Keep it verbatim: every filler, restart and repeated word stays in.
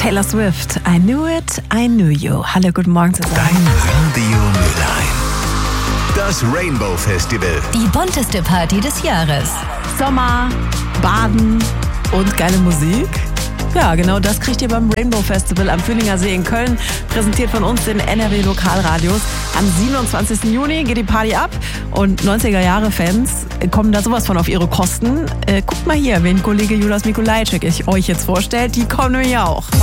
Taylor Swift, I knew it, I knew you. Hallo, guten Morgen zusammen. Dein Radio Mülheim. Das Rainbow Festival. Die bunteste Party des Jahres. Sommer, Baden und geile Musik. Ja, genau das kriegt ihr beim Rainbow Festival am Fühlinger See in Köln. Präsentiert von uns, den N R W Lokalradios. Am siebenundzwanzigsten Juni geht die Party ab und neunziger-Jahre-Fans kommen da sowas von auf ihre Kosten. Äh, guckt mal hier, wen Kollege Julius Mikulajczyk euch jetzt vorstellt. Die kommen nämlich auch.